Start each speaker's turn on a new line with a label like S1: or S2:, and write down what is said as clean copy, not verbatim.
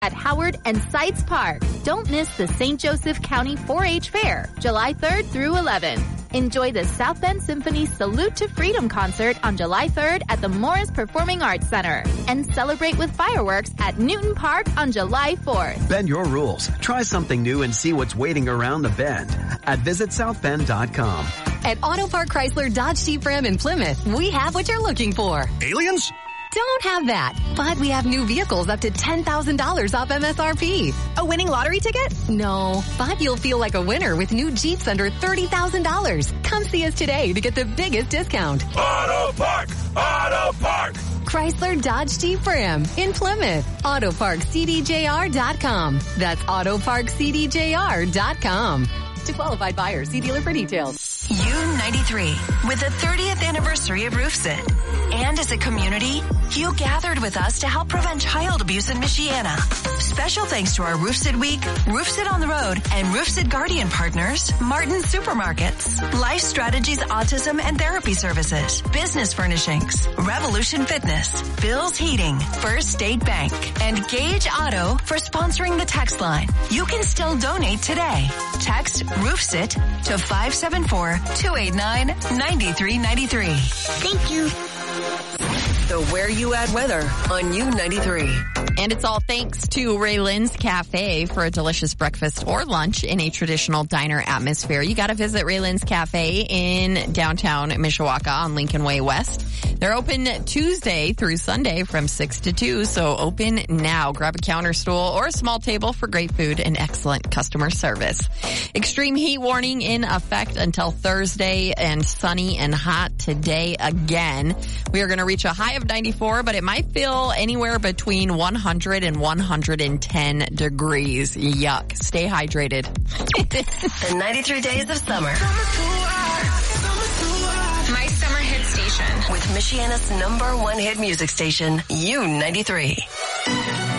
S1: at Howard and Sites Park. Don't miss the St. Joseph County 4-H Fair, July 3rd through 11th. Enjoy the South Bend Symphony Salute to Freedom concert on July 3rd at the Morris Performing Arts Center. And celebrate with fireworks at Newton Park on July 4th.
S2: Bend your rules. Try something new and see what's waiting around the bend at visitsouthbend.com.
S3: At Auto Park Chrysler Dodge Jeep Ram in Plymouth, we have what you're looking for.
S4: Aliens?
S3: Don't have that, but we have new vehicles up to $10,000 off MSRP.
S5: A winning lottery ticket?
S3: No, but you'll feel like a winner with new Jeeps under $30,000. Come see us today to get the biggest discount.
S4: Auto Park! Auto Park!
S3: Chrysler Dodge Jeep Ram in Plymouth. AutoParkCDJR.com. That's AutoParkCDJR.com. To qualified buyers, see dealer for details.
S6: U93, with the 30th anniversary of Roofsit. And as a community, you gathered with us to help prevent child abuse in Michiana. Special thanks to our Roofsit Week, Roofsit on the Road, and Roofsit Guardian partners, Martin Supermarkets, Life Strategies Autism and Therapy Services, Business Furnishings, Revolution Fitness, Bill's Heating, First State Bank, and Gage Auto for sponsoring the text line. You can still donate today. Text Roofsit to 574-289-9393.
S5: Thank you.
S6: The Where You At weather on U93.
S7: And it's all thanks to Ray Lynn's Cafe for a delicious breakfast or lunch in a traditional diner atmosphere. You got to visit Ray Lynn's Cafe in downtown Mishawaka on Lincoln Way West. They're open Tuesday through Sunday from 6 to 2, so open now. Grab a counter stool or a small table for great food and excellent customer service. Extreme heat warning in effect until Thursday, and sunny and hot today again. We are going to reach a high of 94, but it might feel anywhere between 100 and 110 degrees. Yuck. Stay hydrated.
S6: The 93 days of summer.
S5: My summer hit station.
S6: With Michiana's #1 hit music station, U93.